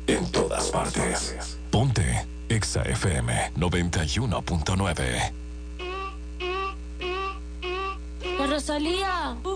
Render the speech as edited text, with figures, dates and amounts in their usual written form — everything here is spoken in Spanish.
En todas partes. Ponte Exa FM 91.9. La Rosalía.